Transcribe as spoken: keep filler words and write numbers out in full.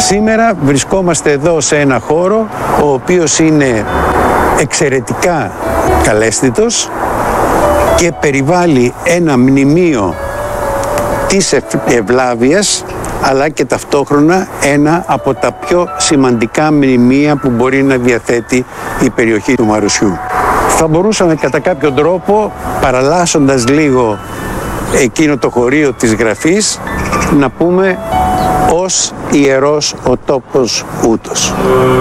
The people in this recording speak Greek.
Σήμερα βρισκόμαστε εδώ σε ένα χώρο ο οποίος είναι εξαιρετικά καλέσθητος και περιβάλλει ένα μνημείο της ευλάβειας, αλλά και ταυτόχρονα ένα από τα πιο σημαντικά μνημεία που μπορεί να διαθέτει η περιοχή του Μαρουσιού. Θα μπορούσαμε κατά κάποιο τρόπο, παραλλάσσοντας λίγο εκείνο το χωρίο της γραφής, να πούμε ως ιερός ο τόπος ούτος.